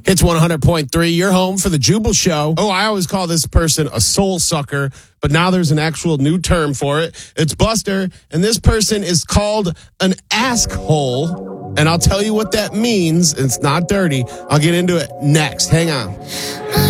It's 100.3. You're home for the Jubal Show. Oh, I always call this person a soul sucker, but now there's an actual new term for it. It's Buster, and this person is called an asshole. And I'll tell you what that means. It's not dirty. I'll get into it next. Hang on.